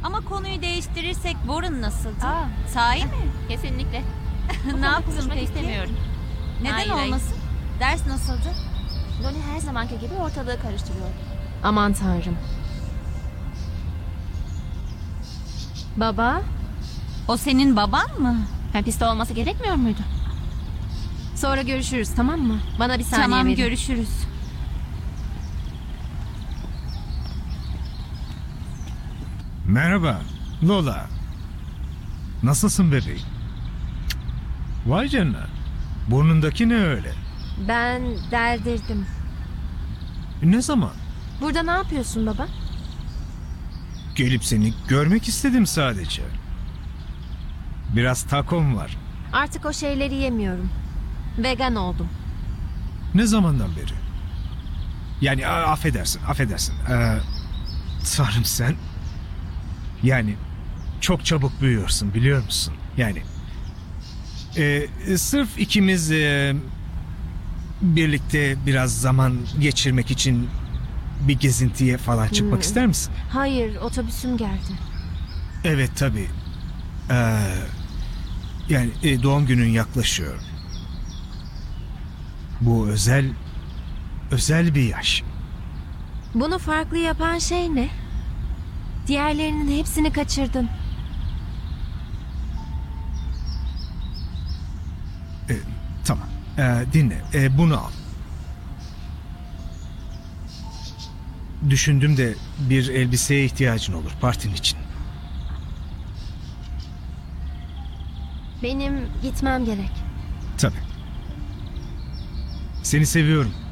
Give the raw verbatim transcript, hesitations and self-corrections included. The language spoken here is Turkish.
Ama konuyu değiştirirsek Warren nasıldı? Aa, Sahi mi? kesinlikle. Bu Ne konuda yaptın konuşmak peki? istemiyorum. Neden Hayır, hayır. olmasın? Ders nasıldı? Loni her zamanki gibi ortalığı karıştırıyordu. Aman tanrım. Baba, O senin baban mı? Hapiste olması gerekmiyor muydu? sonra görüşürüz, tamam mı? Bana bir saniye Tamam, verin. görüşürüz. Merhaba, Lola. Nasılsın bebeğim? Vay canına. Burnundaki ne öyle? Ben deldirdim. Ne zaman? Burada ne yapıyorsun baba? Gelip seni görmek istedim sadece. Biraz takom var. Artık o şeyleri yemiyorum. Vegan oldum. Ne zamandan beri? Yani a- affedersin, affedersin. Ee, Tanrım sen... Yani çok çabuk büyüyorsun biliyor musun? Yani... e, sırf ikimiz e, birlikte biraz zaman geçirmek için bir gezintiye falan çıkmak Hmm. ister misin? Hayır, otobüsüm geldi. Evet tabii. Ee, yani e, doğum günün yaklaşıyor. Bu özel özel bir yaş. Bunu farklı yapan şey ne? Diğerlerinin hepsini kaçırdın. Ee, tamam. Ee, dinle. Ee, bunu al. Düşündüm de bir elbiseye ihtiyacın olur partin için. Benim gitmem gerek. Tabii. Seni seviyorum.